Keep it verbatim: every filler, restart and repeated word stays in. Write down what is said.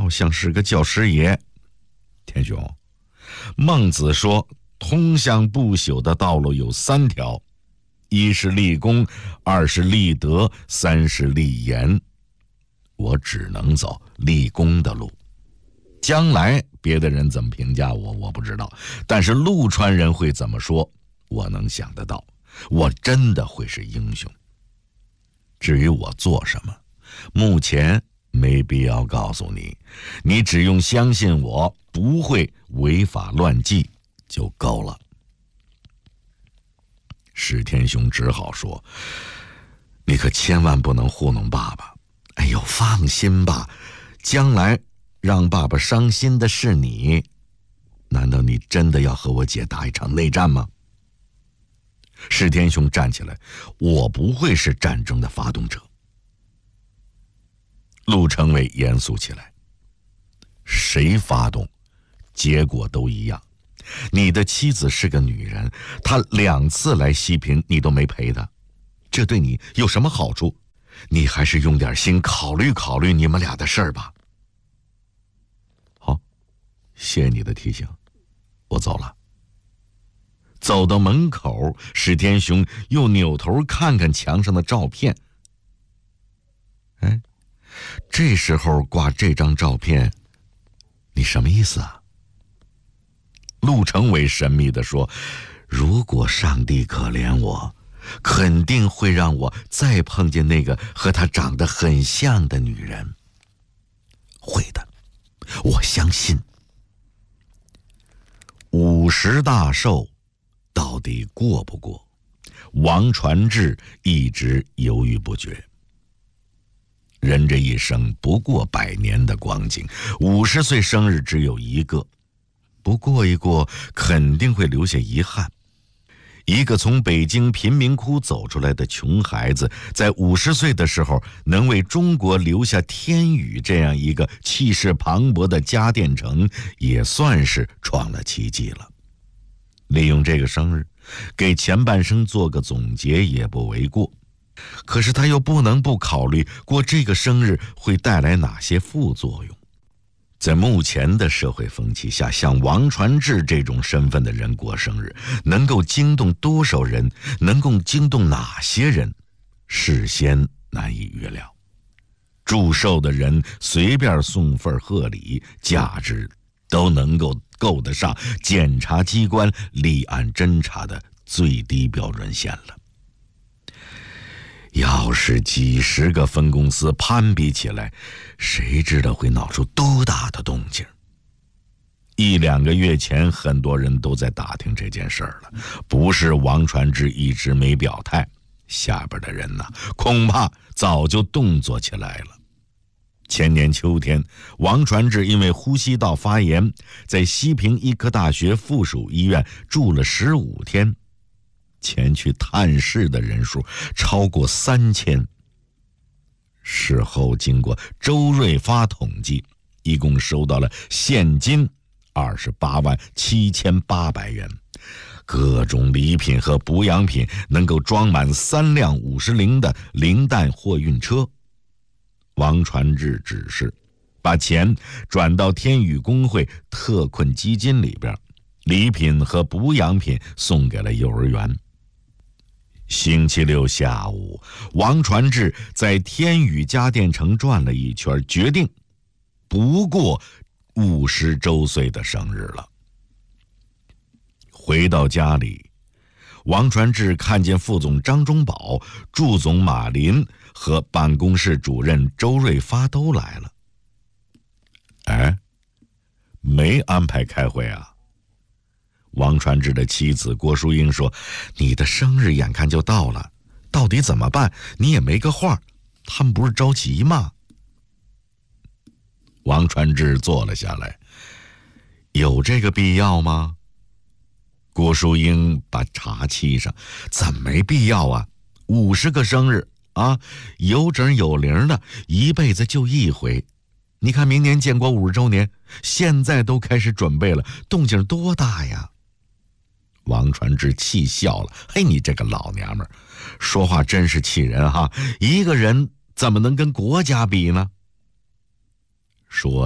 倒像是个教师爷。天兄，孟子说通向不朽的道路有三条，一是立功，二是立德，三是立言。我只能走立功的路。将来别的人怎么评价我，我不知道，但是陆川人会怎么说，我能想得到。我真的会是英雄。至于我做什么，目前没必要告诉你，你只用相信我不会违法乱纪就够了。石天兄只好说，你可千万不能糊弄爸爸。哎呦，放心吧，将来让爸爸伤心的是你。难道你真的要和我姐打一场内战吗？石天兄站起来，我不会是战争的发动者。陆成伟严肃起来，谁发动，结果都一样。你的妻子是个女人，她两次来西平你都没陪她，这对你有什么好处？你还是用点心考虑考虑你们俩的事儿吧。好，谢谢你的提醒，我走了。走到门口，石天雄又扭头看看墙上的照片。哎，这时候挂这张照片，你什么意思啊？陆成伟神秘地说，如果上帝可怜我，肯定会让我再碰见那个和她长得很像的女人。会的，我相信。五十大寿到底过不过？王传志一直犹豫不决。人这一生不过百年的光景，五十岁生日只有一个，不过一过肯定会留下遗憾。一个从北京贫民窟走出来的穷孩子，在五十岁的时候能为中国留下天宇这样一个气势磅礴的家电城，也算是创了奇迹了。利用这个生日给前半生做个总结也不为过，可是他又不能不考虑过这个生日会带来哪些副作用。在目前的社会风气下，像王传志这种身份的人过生日，能够惊动多少人，能够惊动哪些人，事先难以预料。祝寿的人随便送份贺礼，价值都能够够得上检察机关立案侦查的最低标准线了。要是几十个分公司攀比起来，谁知道会闹出多大的动静？一两个月前，很多人都在打听这件事儿了，不是王传志一直没表态，下边的人呢，恐怕早就动作起来了。前年秋天，王传志因为呼吸道发炎，在西平医科大学附属医院住了十五天。前去探视的人数超过三千。事后经过周瑞发统计，一共收到了现金二十八万七千八百元，各种礼品和补养品能够装满三辆五十铃的零弹货运车。王传志指示把钱转到天宇工会特困基金里边，礼品和补养品送给了幼儿园。星期六下午，王传志在天宇家电城转了一圈，决定不过五十周岁的生日了。回到家里，王传志看见副总张忠宝、助总马林和办公室主任周瑞发都来了。哎，没安排开会啊？王传志的妻子郭淑英说，你的生日眼看就到了，到底怎么办？你也没个话，他们不是着急吗？王传志坐了下来，有这个必要吗？郭淑英把茶沏上，怎么没必要啊？五十个生日啊，有整有零的，一辈子就一回。你看明年建国五十周年，现在都开始准备了，动静多大呀？王传志气笑了，嘿，你这个老娘们儿，说话真是气人哈！一个人怎么能跟国家比呢？说